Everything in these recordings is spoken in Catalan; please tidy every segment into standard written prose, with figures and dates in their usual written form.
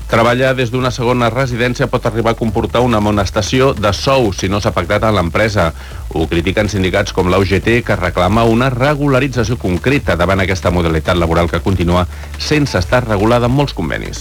Treballar des d'una segona residència pot arribar a comportar una amonestació de sou si no s'ha pactat en l'empresa. Ho critiquen sindicats com la UGT, que reclama una regularització concreta davant aquesta modalitat laboral que continua sense estar regulada en molts convenis.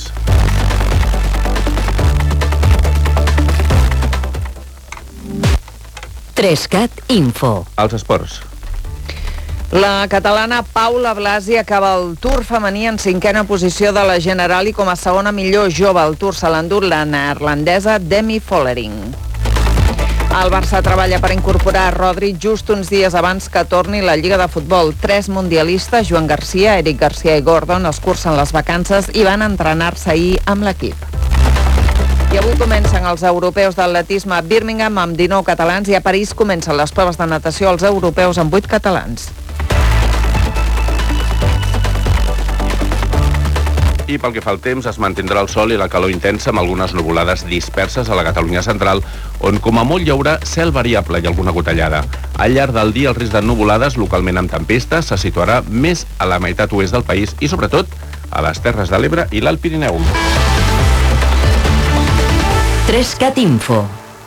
Trescat Info. Els esports. La catalana Paula Blasi acaba el Tour femení en 5a posició de la Generali com a segona millor jove. El Tour se l'endú la neerlandesa Demi Vollering. El Barça treballa per incorporar Rodri just uns dies abans que torni la Lliga de Futbol. 3 mundialistes, Joan Garcia, Eric Garcia i Gordon, escurcen les vacances i van entrenar-se ahir amb l'equip. I avui comencen els europeus d'atletisme a Birmingham amb 19 catalans i a París comencen les proves de natació als europeus amb 8 catalans. I pel que fa al temps, es mantindrà el sol i la calor intensa amb algunes nuvolades disperses a la Catalunya central, on com a molt hi haurà cel variable i alguna gotellada. Al llarg del dia, el risc de nuvolades, localment amb tempestes, se situarà més a la meitat oest del país i, sobretot, a les Terres de l'Ebre i l'Alt Pirineu. Trescat Info.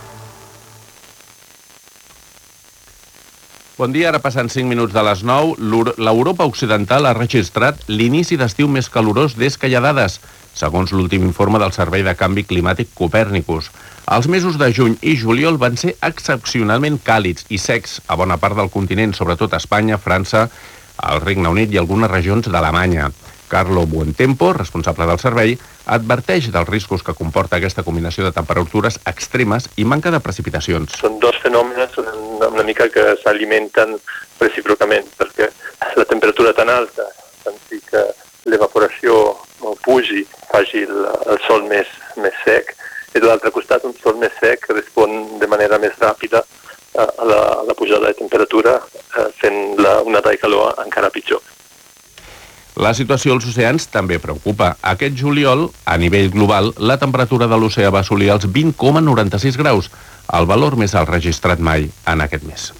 Bon dia, ara passen 5 minuts de les 9. L'Europa Occidental ha registrat l'inici d'estiu més calorós des que hi ha dades, segons l'últim informe del Servei de Canvi Climàtic Copèrnicus. Els mesos de juny i juliol van ser excepcionalment càlids i secs a bona part del continent, sobretot a Espanya, França, el Regne Unit i algunes regions d'Alemanya. Carlo Buontempo, responsable del servei, adverteix dels riscos que comporta aquesta combinació de temperatures extremes i manca de precipitacions. Són dos fenòmens una mica que s'alimenten recíprocament, perquè la temperatura tan alta fan que l'evaporació pugi, faci el sol més sec, i de l'altre costat un sol més sec respon de manera més ràpida a la pujada de temperatura, fent una onada de calor encara pitjor. La situació als oceans també preocupa. Aquest juliol, a nivell global, la temperatura de l'oceà va assolir els 20,96 graus, el valor més alt registrat mai en aquest mes.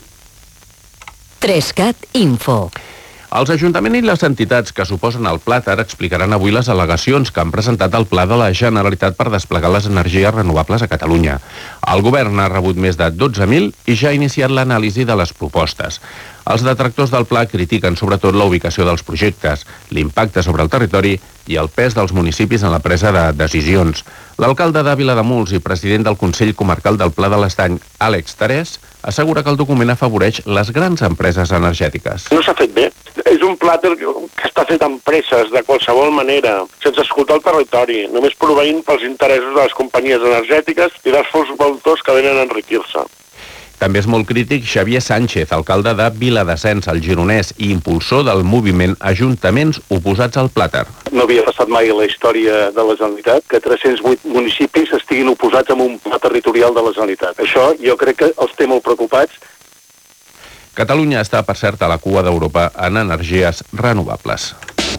Trescat Info. Els ajuntaments i les entitats que s'oposen al Plàtar explicaran avui les al·legacions que han presentat al Pla de la Generalitat per desplegar les energies renovables a Catalunya. El govern ha rebut més de 12.000 i ja ha iniciat l'anàlisi de les propostes. Els detractors del pla critiquen sobretot la ubicació dels projectes, l'impacte sobre el territori i el pes dels municipis en la presa de decisions. L'alcalde de Vilademuls i president del Consell Comarcal del Pla de l'Estany, Àlex Terès, assegura que el document afavoreix les grans empreses energètiques. No s'ha fet bé. És un plàter que està fet amb presses, de qualsevol manera, sense escoltar el territori, només proveint pels interessos de les companyies energètiques i dels fons voltors que venen a enriquir-se. També és molt crític Xavier Sánchez, alcalde de Viladescens, al Gironès, i impulsor del moviment Ajuntaments Oposats al Plàter. No havia passat mai a la història de la Generalitat que 308 municipis estiguin oposats a un pla territorial de la Generalitat. Això jo crec que els té molt preocupats. Catalunya està, per cert, a la cua d'Europa en energies renovables.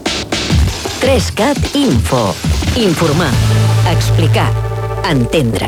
Trescat Info. Informar, explicar, entendre.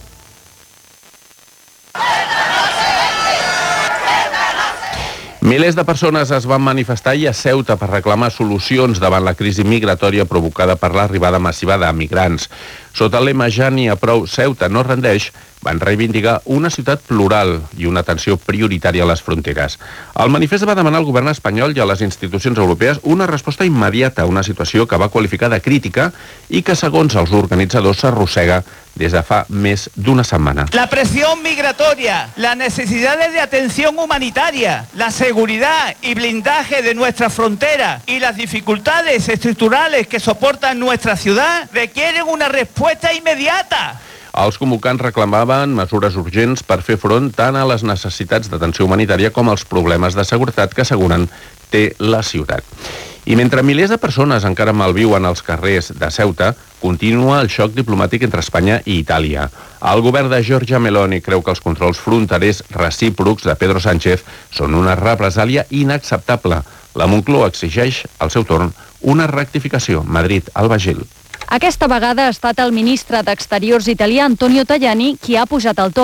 Milers de persones es van manifestar ahir a Ceuta per reclamar solucions davant la crisi migratòria provocada per l'arribada massiva de migrants. Sota el lema "Ja n'hi ha prou, Ceuta no rendeix", van reivindicar una ciutat plural i una atenció prioritària a les fronteres. El manifest va demanar al govern espanyol i a les institucions europees una resposta immediata a una situació que va qualificar de crítica i que, segons els organitzadors, s'arrossega des de fa més d'una setmana. La presión migratoria, las necesidades de atención humanitaria, la seguridad y blindaje de nuestra frontera y las dificultades estructurales que soportan nuestra ciudad requieren una respuesta inmediata. Els convocants reclamaven mesures urgents per fer front tant a les necessitats d'atenció humanitària com als problemes de seguretat que asseguren té la ciutat. I mentre milers de persones encara malviuen als carrers de Ceuta, continua el xoc diplomàtic entre Espanya i Itàlia. El govern de Giorgia Meloni creu que els controls fronterers recíprocs de Pedro Sánchez són una represàlia inacceptable. La Moncloa exigeix, al seu torn, una rectificació. Madrid, Alba Gil. Aquesta vegada ha estat el ministre d'Exteriors italià Antonio Tajani qui ha pujat el to.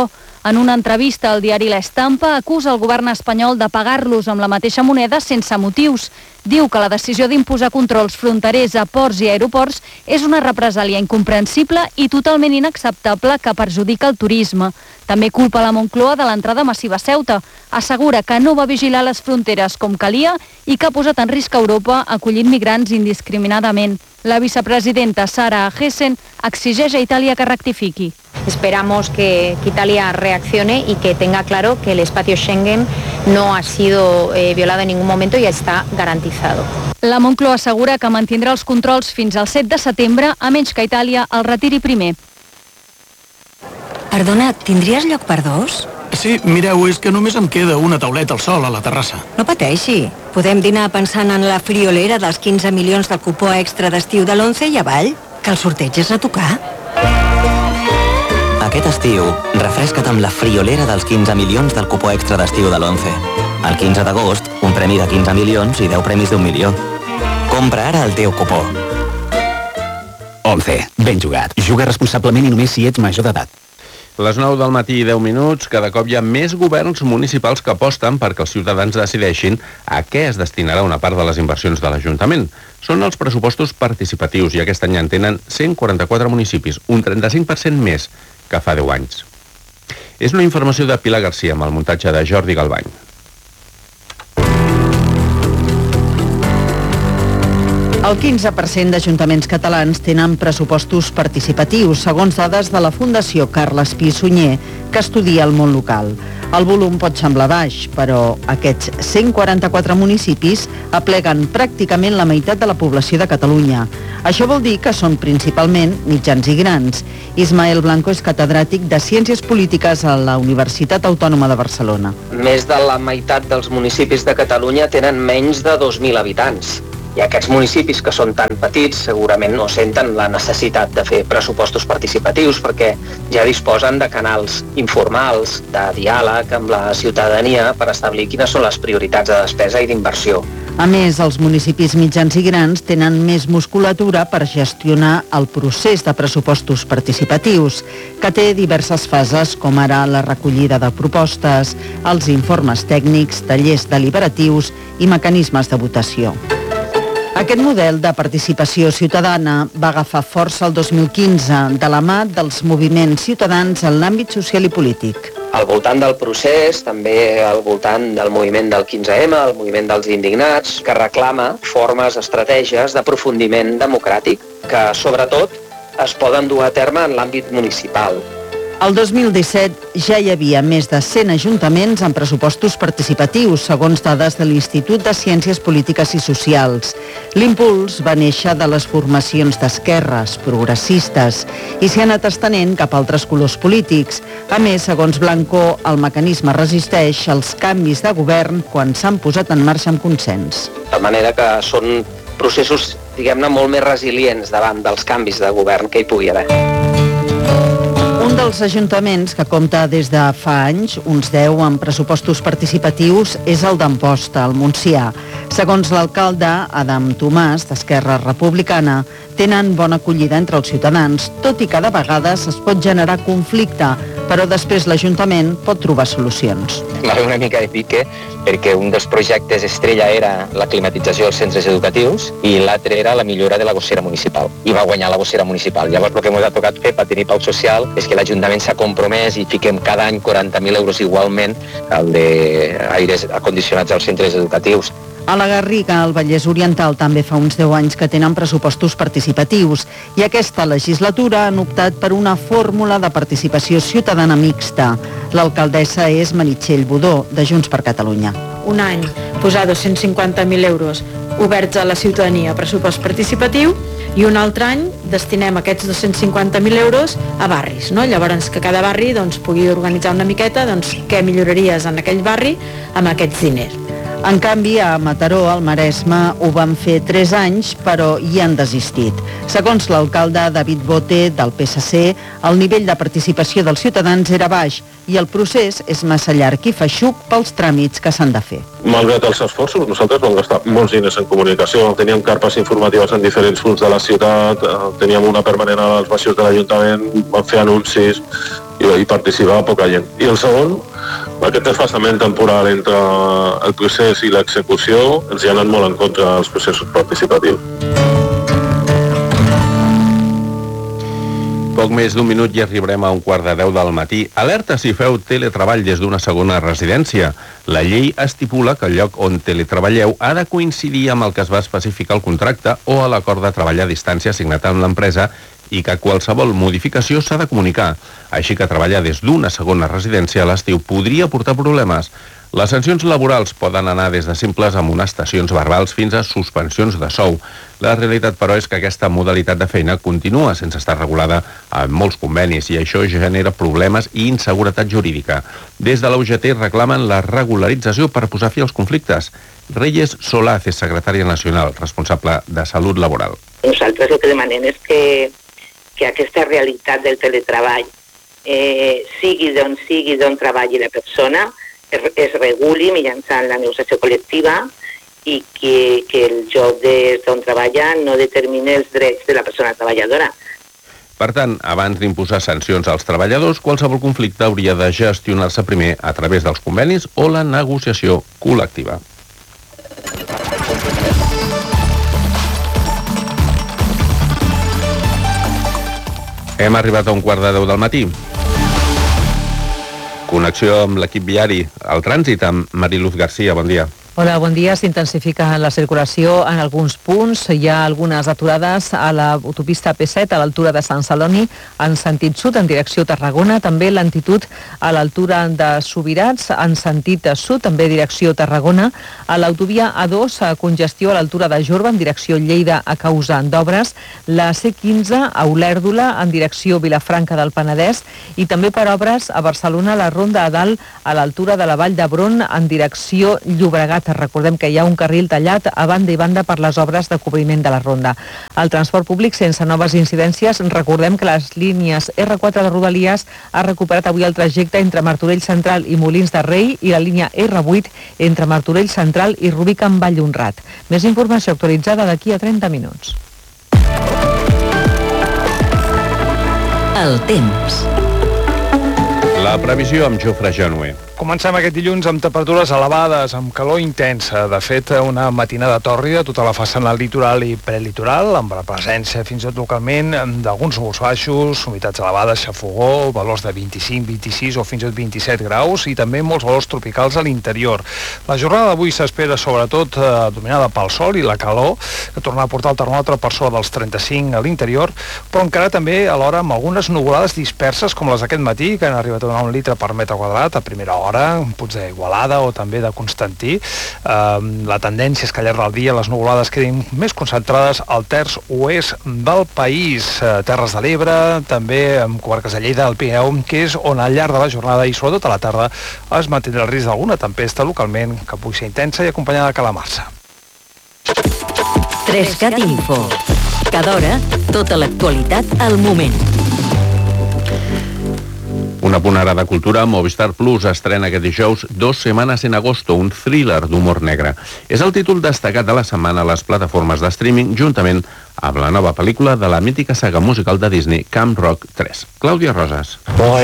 En una entrevista al diari La Estampa, acusa el govern espanyol de pagar-los amb la mateixa moneda sense motius. Diu que la decisió d'imposar controls fronterers a ports i aeroports és una represàlia incomprensible i totalment inacceptable que perjudica el turisme. També culpa la Moncloa de l'entrada massiva a Ceuta. Assegura que no va vigilar les fronteres com calia i que ha posat en risc Europa acollint migrants indiscriminadament. La vicepresidenta Sara Hessen exigeix a Itàlia que rectifiqui. Esperamos que Italia reaccione y que tenga claro que el espacio Schengen no ha sido violado en ningún momento y está garantizado. La Moncloa assegura que mantindrà els controls fins al 7 de setembre, a menys que Itàlia el retiri primer. Perdona, tindries lloc per dos? Sí, mireu, és que només em queda una tauleta al sol a la terrassa. No pateixi. Podem dinar pensant en la friolera dels 15 milions del cupó extra d'estiu de l'11 i avall, que el sorteig és a tocar. Aquest estiu, refresca't amb la friolera dels 15 milions del cupó extra d'estiu de l'11. El 15 d'agost, un premi de 15 milions i 10 premis d'1 milió. Compra ara el teu cupó. 11. Ben jugat. Juga responsablement i només si ets major d'edat. Les 9 del matí i 10 minuts, cada cop hi ha més governs municipals que aposten perquè els ciutadans decideixin a què es destinarà una part de les inversions de l'Ajuntament. Són els pressupostos participatius i aquest any en tenen 144 municipis, un 35% més que fa 10 anys. És una informació de Pilar Garcia amb el muntatge de Jordi Galbany. El 15% d'ajuntaments catalans tenen pressupostos participatius, segons dades de la Fundació Carles Pi i Sunyer, que estudia el món local. El volum pot semblar baix, però aquests 144 municipis apleguen pràcticament la meitat de la població de Catalunya. Això vol dir que són principalment mitjans i grans. Ismael Blanco és catedràtic de Ciències Polítiques a la Universitat Autònoma de Barcelona. Més de la meitat dels municipis de Catalunya tenen menys de 2.000 habitants. I aquests municipis que són tan petits segurament no senten la necessitat de fer pressupostos participatius perquè ja disposen de canals informals, de diàleg amb la ciutadania per establir quines són les prioritats de despesa i d'inversió. A més, els municipis mitjans i grans tenen més musculatura per gestionar el procés de pressupostos participatius, que té diverses fases, com ara la recollida de propostes, els informes tècnics, tallers deliberatius i mecanismes de votació. Aquest model de participació ciutadana va agafar força el 2015 de la mà dels moviments ciutadans en l'àmbit social i polític. Al voltant del procés, també al voltant del moviment del 15M, el moviment dels indignats, que reclama formes, estratègies d'aprofundiment democràtic que, sobretot, es poden dur a terme en l'àmbit municipal. El 2017 ja hi havia més de 100 ajuntaments amb pressupostos participatius, segons dades de l'Institut de Ciències Polítiques i Socials. L'impuls va néixer de les formacions d'esquerres, progressistes, i s'hi ha anat estenent cap a altres colors polítics. A més, segons Blanco, el mecanisme resisteix als canvis de govern quan s'han posat en marxa amb consens. De manera que són processos, diguem-ne, molt més resilients davant dels canvis de govern que hi pugui haver. Un dels ajuntaments que compta des de fa anys, uns 10 amb pressupostos participatius, és el d'Amposta, al Montsià. Segons l'alcalde Adam Tomàs, d'Esquerra Republicana, tenen bona acollida entre els ciutadans, tot i que de vegades es pot generar conflicte, però després l'Ajuntament pot trobar solucions. Va haver una mica de pique perquè un dels projectes estrella era la climatització dels centres educatius i l'altre era la millora de la gossera municipal. I va guanyar la gossera municipal. Llavors el que ens ha tocat fer per tenir pau social és que l'Ajuntament s'ha compromès i fiquem cada any 40.000 euros igualment al d'aires acondicionats als centres educatius. A la Garriga, al Vallès Oriental, també fa uns 10 anys que tenen pressupostos participatius i aquesta legislatura han optat per una fórmula de participació ciutadana mixta. L'alcaldessa és Meritxell Budó, de Junts per Catalunya. Un any posar 250.000 euros oberts a la ciutadania a pressupost participatiu i un altre any destinem aquests 250.000 euros a barris, no? Llavors que cada barri pugui organitzar una miqueta què milloraries en aquell barri amb aquests diners. En canvi, a Mataró, al Maresme, ho van fer 3 anys, però hi han desistit. Segons l'alcalde David Bote, del PSC, el nivell de participació dels ciutadans era baix i el procés és massa llarg i feixuc pels tràmits que s'han de fer. Malgrat els esforços, nosaltres vam gastar molts diners en comunicació. Teníem carpes informatives en diferents punts de la ciutat, teníem una permanent als baixos de l'Ajuntament, vam fer anuncis, i participava poca gent. I el segon, aquest desfasament temporal entre el procés i l'execució ens hi ha anat molt en contra dels processos participatius. Poc més d'un minut i arribarem a 9:45 del matí. Alerta si feu teletreball des d'una segona residència. La llei estipula que el lloc on teletreballeu ha de coincidir amb el que es va especificar al contracte o a l'acord de treball a distància signat amb l'empresa i que qualsevol modificació s'ha de comunicar. Així que treballar des d'una segona residència a l'estiu podria portar problemes. Les sancions laborals poden anar des de simples amonestacions verbals fins a suspensions de sou. La realitat, però, és que aquesta modalitat de feina continua sense estar regulada en molts convenis i això genera problemes i inseguretat jurídica. Des de la UGT reclamen la regularització per posar fi als conflictes. Reyes Solaz és secretària nacional, responsable de Salut Laboral. Nosaltres el que demanem és que aquesta realitat del teletreball, sigui d'on treballi la persona, es reguli mitjançant la negociació col·lectiva i que el lloc d'on treballa no determini els drets de la persona treballadora. Per tant, abans d'imposar sancions als treballadors, qualsevol conflicte hauria de gestionar-se primer a través dels convenis o la negociació col·lectiva. Hem arribat a 9:15 del matí. Connexió amb l'equip viari, al trànsit, amb Mariluz Garcia. Bon dia. Hola, bon dia. S'intensifica la circulació en alguns punts. Hi ha algunes aturades a l'autopista P7 a l'altura de Sant Celoni en sentit sud, en direcció Tarragona. També lentitud a l'altura de Subirats en sentit sud, també direcció Tarragona. A l'autovia A2, congestió a l'altura de Jorba en direcció Lleida a causa d'obres. La C15 a Olèrdola en direcció Vilafranca del Penedès i també per obres a Barcelona la Ronda a Dalt a l'altura de la Vall d'Hebron en direcció Llobregat. Recordem que hi ha un carril tallat a banda i banda per les obres de cobriment de la ronda. El transport públic sense noves incidències. Recordem que les línies R4 de Rodalies ha recuperat avui el trajecte entre Martorell Central i Molins de Rei i la línia R8 entre Martorell Central i Rubí Can Vallhonrat. Més informació actualitzada d'aquí a 30 minuts. El temps. La previsió amb Jofre Genuer. Comencem aquest dilluns amb temperatures elevades, amb calor intensa. De fet, una matinada tòrrida, tota la façana litoral i prelitoral, amb la presència fins i tot localment d'alguns núvols baixos, humitats elevades, xafogó, valors de 25, 26 o fins i tot 27 graus i també molts valors tropicals a l'interior. La jornada d'avui s'espera sobretot dominada pel sol i la calor, que torna a portar el termòmetre per sobre dels 35 a l'interior, però encara també alhora amb algunes nuvolades disperses com les d'aquest matí, que han arribat a donar 1 litre per metre quadrat a primera hora, potser d'Igualada o també de Constantí. La tendència és que al llarg del dia les nuvolades quedin més concentrades al terç oest del país, Terres de l'Ebre, també en comarques de Lleida, del Pirineu, que és on al llarg de la jornada i sobretot a la tarda es mantindrà el risc d'alguna tempesta localment que pugui ser intensa i acompanyada de calamarsa. 3CAT Info. Cada hora, tota l'actualitat al moment. Una punt ara de cultura. Movistar Plus estrena aquest dijous 2 semanas en agosto, un thriller d'humor negre. És el títol destacat de la setmana a les plataformes de streaming, juntament amb la nova pel·lícula de la mítica saga musical de Disney, Camp Rock 3. Clàudia Rosas.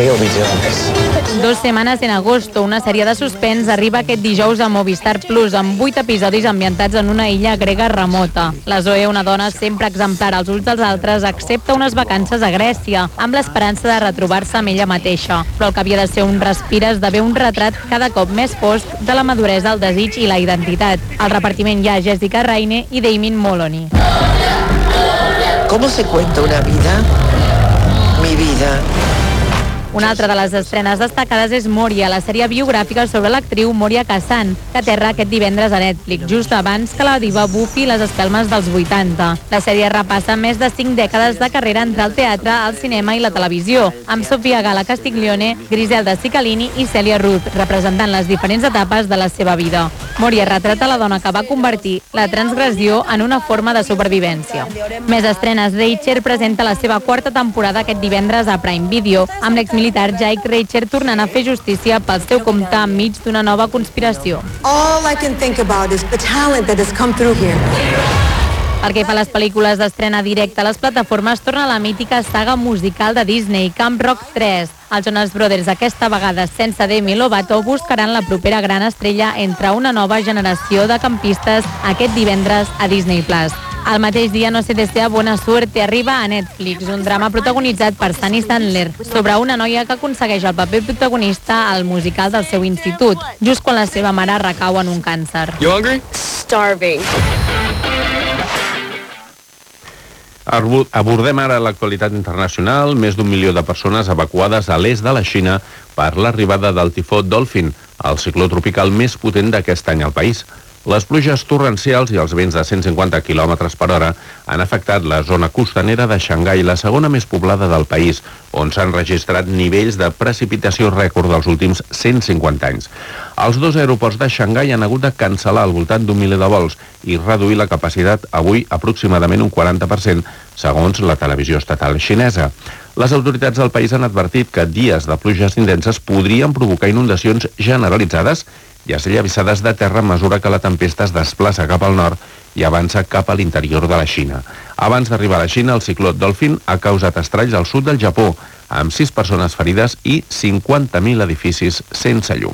2 semanas en agosto, una sèrie de suspens, arriba aquest dijous a Movistar Plus, amb 8 episodis ambientats en una illa grega remota. La Zoe, una dona sempre exemplar als ulls dels altres, accepta unes vacances a Grècia, amb l'esperança de retrobar-se amb ella mateixa. Però el que havia de ser un respir esdevé un retrat cada cop més fosc de la maduresa, el desig i la identitat. Al repartiment hi ha Jessica Raine i Damien Moloney. ¿Cómo se cuenta una vida? Mi vida. Una altra de les estrenes destacades és Moria, la sèrie biogràfica sobre l'actriu Moria Kazan, que aterra aquest divendres a Netflix, just abans que la diva bufi les espelmes dels 80. La sèrie repassa més de 5 dècades de carrera entre el teatre, el cinema i la televisió, amb Sofia Gala Castiglione, Griselda Cicalini i Celia Ruth, representant les diferents etapes de la seva vida. Moria retrata la dona que va convertir la transgressió en una forma de supervivència. Més estrenes. Reacher presenta la seva 4ª temporada aquest divendres a Prime Video, amb l'exmilitar Jake Reacher tornant a fer justícia pel seu compte enmig d'una nova conspiració. All I can think about is the talent that has come through here. Pel que fa a les pel·lícules d'estrena directa a les plataformes, torna la mítica saga musical de Disney, Camp Rock 3. Els Jonas Brothers, aquesta vegada sense Demi Lovato, buscaran la propera gran estrella entre una nova generació de campistes aquest divendres a Disney+. El mateix dia, No se desea buena suerte arriba a Netflix, un drama protagonitzat per Sunny Sandler, sobre una noia que aconsegueix el paper protagonista al musical del seu institut, just quan la seva mare recau en un càncer. You hungry? Starving. Abordem ara l'actualitat internacional. Més d'1 milió de persones evacuades a l'est de la Xina per l'arribada del tifó Dolphin, el cicló tropical més potent d'aquest any al país. Les pluges torrencials i els vents de 150 km per hora han afectat la zona costanera de Xangai, la segona més poblada del país, on s'han registrat nivells de precipitació rècord dels últims 150 anys. Els dos aeroports de Xangai han hagut de cancel·lar al voltant d'1 miler de vols i reduir la capacitat avui aproximadament un 40%, segons la televisió estatal xinesa. Les autoritats del país han advertit que dies de pluges intenses podrien provocar inundacions generalitzades i esllavissades de terra a mesura que la tempesta es desplaça cap al nord i avança cap a l'interior de la Xina. Abans d'arribar a la Xina, el cicló Dolphin ha causat estralls al sud del Japó, amb 6 persones ferides i 50.000 edificis sense llum.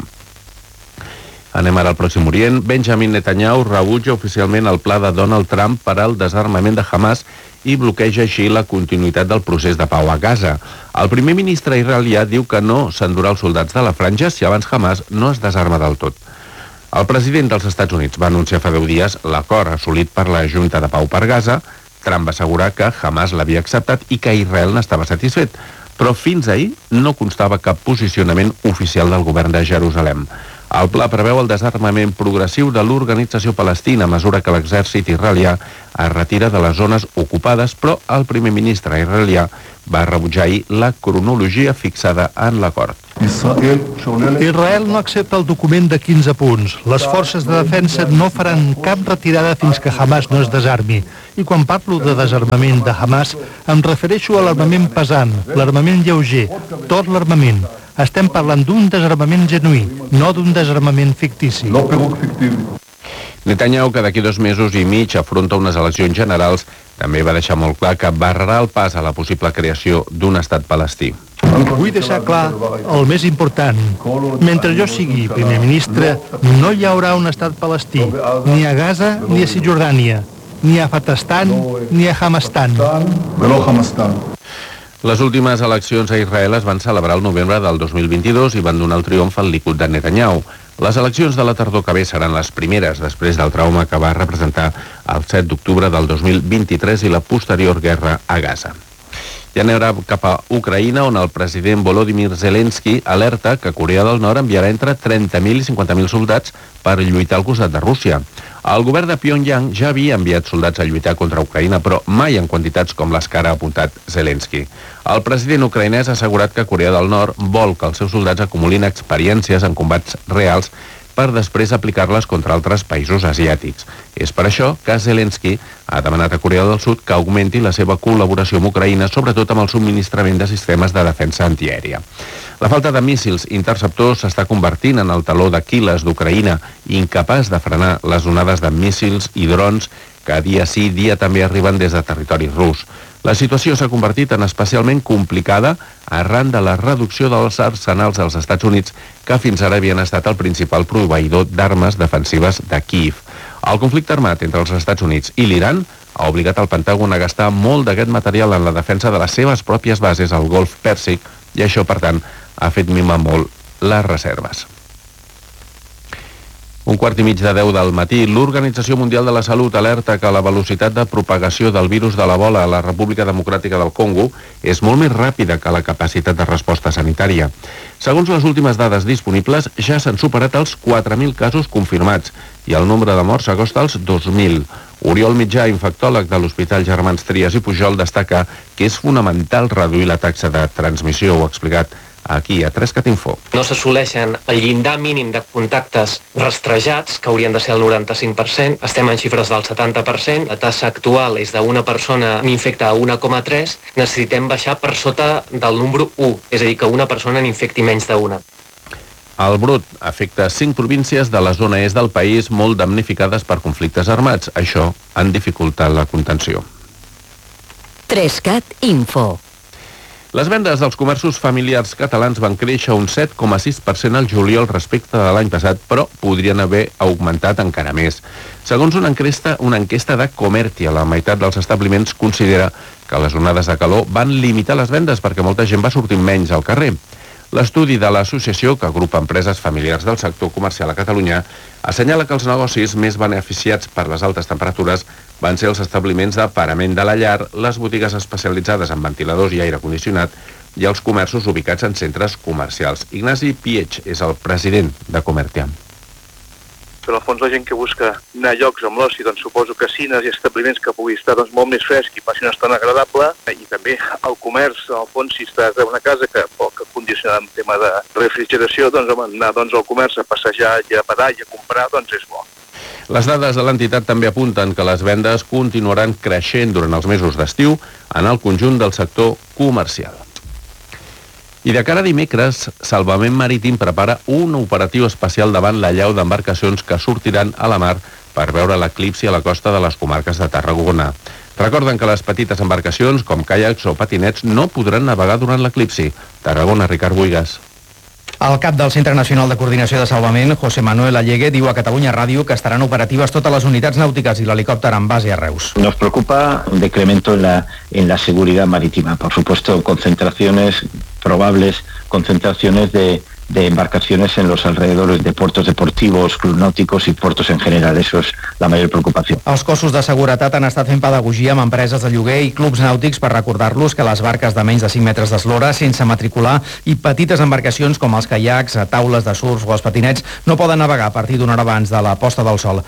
Anem ara al Pròxim Orient. Benjamin Netanyahu rebutja oficialment el pla de Donald Trump per al desarmament de Hamas i bloqueja així la continuïtat del procés de pau a Gaza. El primer ministre israelià diu que no s'endurà els soldats de la franja si abans Hamas no es desarma del tot. El president dels Estats Units va anunciar fa 10 dies l'acord assolit per la Junta de Pau per Gaza. Trump va assegurar que Hamas l'havia acceptat i que Israel n'estava satisfet, però fins ahir no constava cap posicionament oficial del govern de Jerusalem. El pla preveu el desarmament progressiu de l'organització palestina a mesura que l'exèrcit israelià es retira de les zones ocupades, però el primer ministre israelià va rebutjar ahir la cronologia fixada en l'acord. Israel no accepta el document de 15 punts. Les forces de defensa no faran cap retirada fins que Hamas no es desarmi. I quan parlo de desarmament de Hamas, em refereixo a l'armament pesant, l'armament lleuger, tot l'armament. Estem parlant d'un desarmament genuí, no d'un desarmament fictici. Netanyahu, que d'aquí 2 mesos i mig afronta unes eleccions generals, també va deixar molt clar que barrarà el pas a la possible creació d'un estat palestí. Vull deixar clar el més important. Mentre jo sigui primer ministre, no hi haurà un estat palestí, ni a Gaza ni a Cisjordània, ni a Fatastan ni a Hamastan. Les últimes eleccions a Israel es van celebrar el novembre del 2022 i van donar el triomf al Likud de Netanyahu. Les eleccions de la tardor que ve seran les primeres després del trauma que va representar el 7 d'octubre del 2023 i la posterior guerra a Gaza. I anem cap a Ucraïna, on el president Volodymyr Zelensky alerta que Corea del Nord enviarà entre 30.000 i 50.000 soldats per lluitar al costat de Rússia. El govern de Pyongyang ja havia enviat soldats a lluitar contra Ucraïna, però mai en quantitats com les que ara ha apuntat Zelensky. El president ucraïnès ha assegurat que Corea del Nord vol que els seus soldats acumulin experiències en combats reals per després aplicar-les contra altres països asiàtics. És per això que Zelensky ha demanat a Corea del Sud que augmenti la seva col·laboració amb Ucraïna, sobretot amb el subministrament de sistemes de defensa antiaèria. La falta de míssils interceptors s'està convertint en el taló d'Aquil·les d'Ucraïna, incapaç de frenar les onades de míssils i drons que dia sí, dia també arriben des de territori rus. La situació s'ha convertit en especialment complicada arran de la reducció dels arsenals dels Estats Units, que fins ara havien estat el principal proveïdor d'armes defensives de Kíev. El conflicte armat entre els Estats Units i l'Iran ha obligat el Pentàgon a gastar molt d'aquest material en la defensa de les seves pròpies bases al Golf Pèrsic i això, per tant, ha fet minvar molt les reserves. 9:15 del matí, l'Organització Mundial de la Salut alerta que la velocitat de propagació del virus de l'Ebola a la República Democràtica del Congo és molt més ràpida que la capacitat de resposta sanitària. Segons les últimes dades disponibles, ja s'han superat els 4.000 casos confirmats i el nombre de morts s'acosta als 2.000. Oriol Mitjà, infectòleg de l'Hospital Germans Trias i Pujol, destaca que és fonamental reduir la taxa de transmissió, ho ha explicat aquí a 3cat Info. No s'assoleixen el llindar mínim de contactes rastrejats, que haurien de ser el 95%, estem en xifres del 70%, la tassa actual és d'una persona n'infecta a 1,3, necessitem baixar per sota del número 1, és a dir, que una persona n'infecti menys d'una. El brot afecta 5 províncies de la zona est del país molt damnificades per conflictes armats. Això en dificultat la contenció. 3CAT Info. Les vendes dels comerços familiars catalans van créixer un 7,6% al juliol respecte de l'any passat, però podrien haver augmentat encara més. Segons una enquesta de Comertia, la meitat dels establiments considera que les onades de calor van limitar les vendes perquè molta gent va sortir menys al carrer. L'estudi de l'associació, que agrupa empreses familiars del sector comercial a Catalunya, assenyala que els negocis més beneficiats per les altes temperatures van ser els establiments de parament de la llar, les botigues especialitzades en ventiladors i aire condicionat i els comerços ubicats en centres comercials. Ignasi Piech és el president de Comertia. Però al fons la gent que busca anar a llocs amb l'oci, doncs suposo casines i establiments que pugui estar molt més fresc i passi una estona agradable, i també el comerç, al fons, si estàs a una casa que poc condicionada en tema de refrigeració, doncs anar al comerç a passejar i a badar i a comprar, doncs és bo. Les dades de l'entitat també apunten que les vendes continuaran creixent durant els mesos d'estiu en el conjunt del sector comercial. I de cara a dimecres, Salvament Marítim prepara un operatiu especial davant la llau d'embarcacions que sortiran a la mar per veure l'eclipsi a la costa de les comarques de Tarragona. Recorden que les petites embarcacions, com caiacs o patinets, no podran navegar durant l'eclipsi. Tarragona, Ricard Buigas. El cap del Centre Nacional de Coordinació de Salvament, José Manuel Allegue, diu a Catalunya Ràdio que estaran operatives totes les unitats nàutiques i l'helicòpter amb base a Reus. Nos preocupa un decremento en la seguridad marítima. Por supuesto, probables concentraciones de embarcaciones en los alrededores de puertos deportivos, clubs náuticos y puertos en general. Eso es la mayor preocupación. Els cossos de seguretat han estat fent pedagogia amb empreses de lloguer i clubs nàutics per recordar-los que les barques de menys de 5 metres d'eslora, sense matricular, i petites embarcacions com els caiacs, taules de surf o els patinets no poden navegar a partir d'una hora abans de la posta del sol.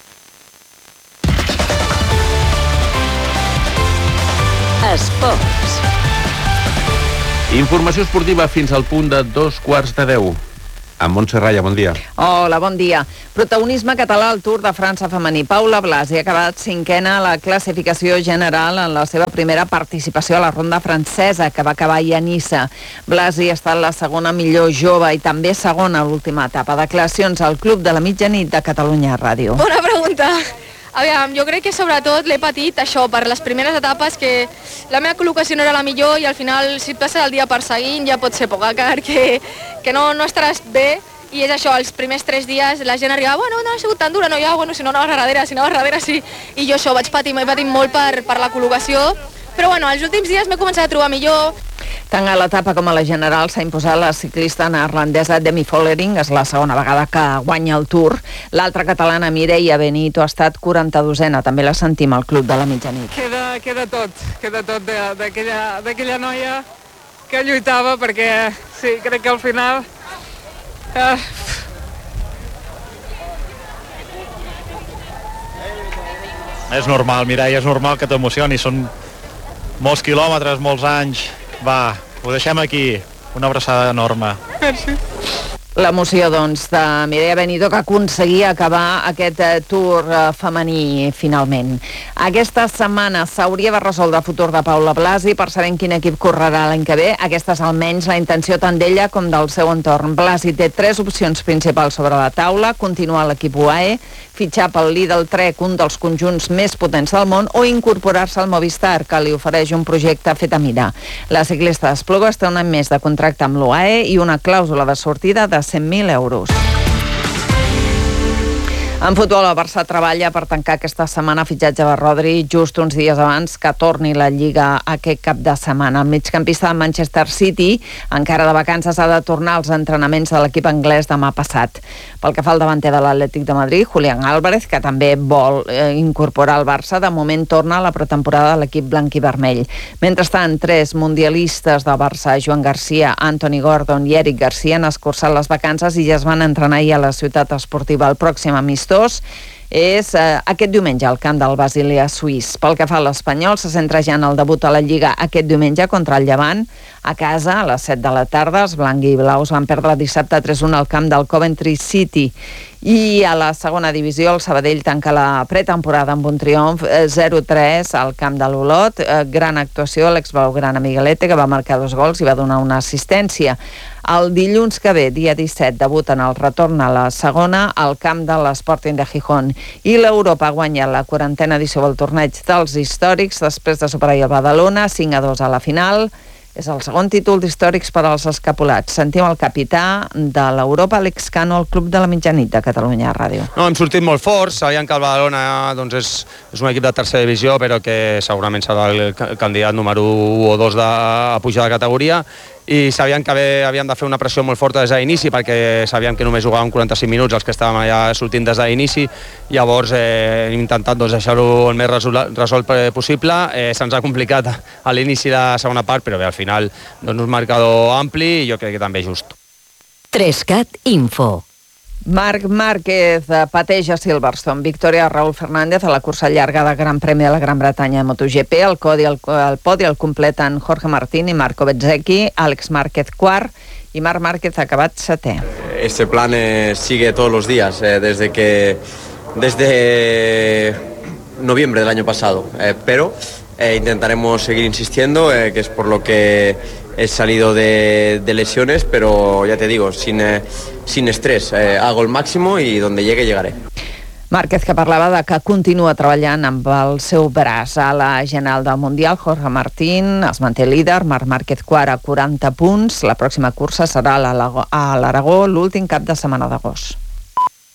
Esports. Informació esportiva fins al punt de 2:15. Amb Montse Raya, bon dia. Hola, bon dia. Protagonisme català al Tour de França femení. Paula Blasi ha acabat cinquena a la classificació general en la seva primera participació a la ronda francesa, que va acabar ahir a Niça. Blasi ha estat la segona millor jove i també segona a l'última etapa. Declaracions al Club de la Mitjanit de Catalunya Ràdio. Bona pregunta. Aviam, jo crec que sobretot l'he patit això per les primeres etapes, que la meva col·locació no era la millor i al final si et passes el dia perseguint ja pot ser Pogacar, que no estaràs bé, i és això, els primers 3 dies la gent arribava, bueno, no ha sigut tan dura, no, ja, bueno, si no anaves darrere, sí, i jo això vaig patir molt per la col·locació, però bueno, els últims dies m'he començat a trobar millor. Tant a l'etapa com a la general s'ha imposat la ciclista neerlandesa Demi Follering, és la segona vegada que guanya el Tour. L'altra catalana, Mireia Benito, ha estat 42a, també la sentim al Club de la Mitjanit. Queda tot d'aquella noia que lluitava, perquè sí, crec que al final... És normal, Mireia, és normal que t'emocioni, són molts quilòmetres, molts anys. Va, ho deixem aquí. Una abraçada enorme. Merci. L'emoció, doncs, de Mireia Benito, que aconseguia acabar aquest Tour femení, finalment. Aquesta setmana s'hauria de resoldre el futur de Paula Blasi per saber en quin equip correrà l'any que ve. Aquesta és almenys la intenció tant d'ella com del seu entorn. Blasi té 3 opcions principals sobre la taula: continuar a l'equip UAE, fitxar pel Lidl Trek, un dels conjunts més potents del món, o incorporar-se al Movistar, que li ofereix un projecte fet a mida. La ciclista d'Esplugues té un any més de contracte amb l'UAE i una clàusula de sortida de 100.000 euros. En futbol, el Barça treballa per tancar aquesta setmana fitxatge de Rodri just uns dies abans que torni la Lliga aquest cap de setmana. El migcampista de Manchester City, encara de vacances, ha de tornar als entrenaments de l'equip anglès demà passat. Pel que fa al davanter de l'Atlètic de Madrid, Julián Álvarez, que també vol incorporar el Barça, de moment torna a la pretemporada de l'equip blanc i vermell. Mentrestant, 3 mundialistes del Barça, Joan Garcia, Anthony Gordon i Eric Garcia, han escurçat les vacances i ja es van entrenar ahir a la ciutat esportiva. El pròxim amistós és aquest diumenge al camp del Basilea suís. Pel que fa a l'Espanyol, se centra ja en el debut a la Lliga aquest diumenge contra el Llevant. A casa, a les 7 de la tarda, els blanc i blaus van perdre dissabte 3-1 al camp del Coventry City. I a la segona divisió, el Sabadell tanca la pretemporada amb un triomf 0-3 al camp de l'Olot. Gran actuació a l'exblaugrana Miguelete, que va marcar 2 gols i va donar una assistència. El dilluns que ve, dia 17, debuten el retorn a la segona al camp de l'Sporting de Gijón. I l'Europa guanya la 40a edició del torneig dels històrics després de superar el Badalona 5-2 a la final. És el segon títol d'històrics per als escapulats. Sentim el capità de l'Europa, Àlex Cano, al Club de la Mitjanit de Catalunya Ràdio. No, hem sortit molt forts, sabíem que el Badalona és un equip de tercera divisió, però que segurament serà el candidat número 1 o 2 a pujar de categoria, i sabíem que havíem de fer una pressió molt forta des d'inici, perquè sabíem que només jugàvem 45 minuts els que estàvem allà sortint des d'inici. Llavors hem intentat deixar-ho el més resolt possible. Se'ns ha complicat a l'inici de la segona part, però bé, al final un marcador ampli i jo crec que també just. 3CAT Info. Marc Márquez pateix a Silverstone. Victòria de Raúl Fernández a la cursa llarga del Gran Premi de la Gran Bretanya de MotoGP. El podi el completen Jorge Martín i Marco Bezzecchi, Àlex Márquez quart i Marc Márquez ha acabat setè. Este plan sigue todos los días, desde noviembre del año pasado, pero intentaremos seguir insistiendo, que es por lo que he salido de lesiones, pero ya te digo, sin estrés, hago el máximo y donde llegue, llegaré. Márquez, que parlava de que continua treballant amb el seu braç. A la general del Mundial, Jorge Martín es manté líder, Marc Márquez quart a 40 punts. La pròxima cursa serà a l'Aragó l'últim cap de setmana d'agost.